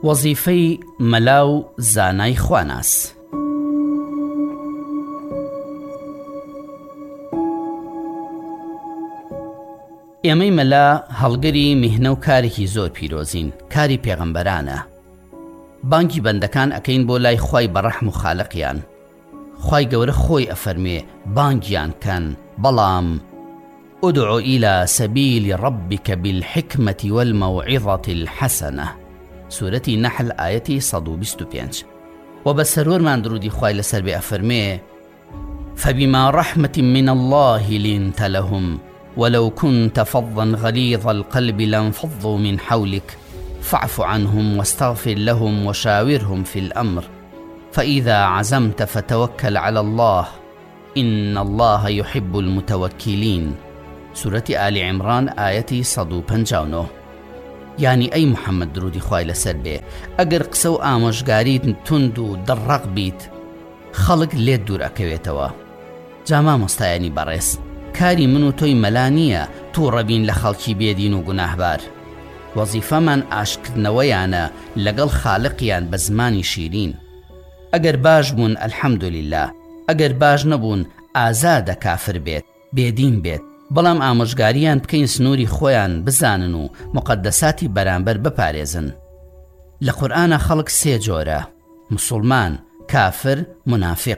وەزیفەی مەلا و زانای خواناس. ئێمەی مەلا هەڵگەری میهنە و کارێکی زۆر پیرۆزین، کاری پێغەمبەرانە. بانگی بەندەکان ئەکەین بۆ لای خوای بەڕەحم و خالقیان. خوای گەورە خۆی ئەفەرمێ بانگیان کەن، بەڵام ادع إلى سبيل ربك بالحكمة والموعظة الحسنة. سورة نحل آية 125. وبسرور من درودي خوای لسر بي أفرمي فبما رحمة من الله لنت لهم ولو كنت فظا غليظ القلب لانفضوا من حولك فاعف عنهم واستغفر لهم وشاورهم في الأمر فإذا عزمت فتوكل على الله إن الله يحب المتوكلين. سورة آل عمران آية 159. يعني أي محمد درودي خوای لسر بێ ئەگەر قسە و ئامۆژگاریت تند و دڕق بیت خەڵک لێت دوور ئەکەوێتەوە. جا مامۆستایانی بەڕێز، کاری من و تۆی مەلا نییە تووڕەبین لە خەڵکی بێدین و گوناهبار. وەزیفەمان ئاشکردنەوەیانە لەگەڵ خالقیان بە زمانی شیرین. ئەگەر باش بوون ئەلحەمدولله، ئەگەر باش نەبوون ئازادە کافر بێت، بێدین بێت، بەڵام ئامۆژگاریان بکەین سنووری خۆیان بزانن و مقدساتی بەرامبەر بپارێزن. لە قورئانە خەڵک سێ جۆرە: مسلمان، کافر، منافق.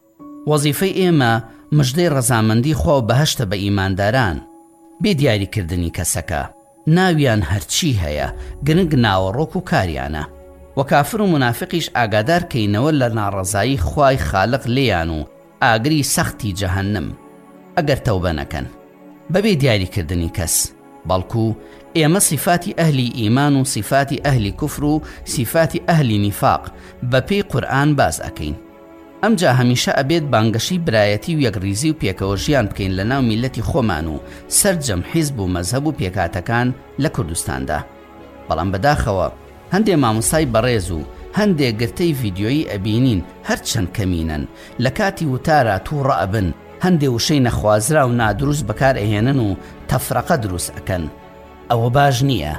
وەزیفەی ئێمە مژدەی ڕەزامەندی خوا و بەهەشتە بە ئیمانداران، بێ دیاریکردنی کەسەکە. ناویان هەرچی هەیە، گرنگ ناوەڕۆک و کاریانە. و کافر و منافقیش ئاگادار کەینەوە لە ناڕەزایی خوای خالق لێیان و ئاگری سەختی جەهەنم ئەگەر تەوبە نەکەن بەبێ دیاریکردنی کەس. بەڵکو ئێمە صفاتی ئەهلی ئیمان و صفاتی ئەهلی کوفر و صفاتی ئەهلی نیفاق بەپێی قورئان باز ئەکەین. ئەمجا هەمیشە ئەبێت بانگەشی برایەتی و یەکریزی و پێکەوە ژیان بکەین لە ناو میلەتی خۆمان و سەرجەم حیزب و مەزهەب و پێکاتەکان لە کوردستاندا. بەڵام بەداخەوە هەندێک مامۆستای بەڕێز و هەندێک گرتەی ڤیدیۆیی ئەبینین هەرچەند کەمینن، لە کاتی وتارە تووڕە ئەبن، هەندێک وشەی نەخوازرا و نادروست بەکار ئەهێنن و تەفرەقە دروست ئەکەن. ئەوە باش نییە،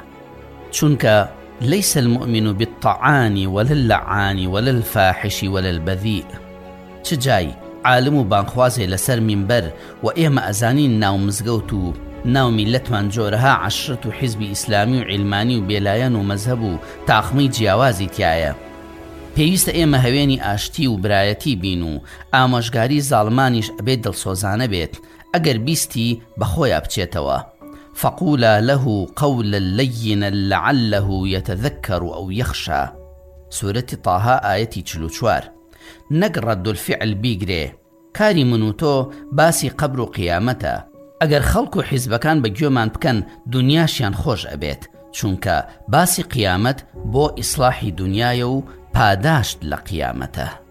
چونکە ليس المؤمن بالطعان ولا اللعان ولا الفاحش ولا البذيء. چ جای عالم و بانخوازێ لەسەر مینبەر و ئێمە ئەزانین ناو مزگەوت و ناو میلەتمان جۆرەها عەشرەت و حیزبی ئیسلامی و عیلمانی و بێلایەن و مەزهەب و تاقمەی جیاوازی تایە. پێویستە ئێمە هەوێنی ئاشتی و برایەتی بین و ئامۆژگاری زاڵمانیش ئەبێت دڵسۆزانە بێت ئەگەر بیستی بەخۆیان بچێتەوە. فقولا له قولا لينا لعله يتذكر أو يخشى. سورة طه آية 44. نەک ڕەدولفیعل بیگرێ. کاری من و تۆ باسی قەبر و قیامەتە. ئەگەر خەڵک و حیزبەکان بەگوێمان بکەن دنیاشیان خۆش ئەبێت، چونکە باسی قیامەت بۆ ئیسلاحی دنیایە و پاداشت لە قیامەتە.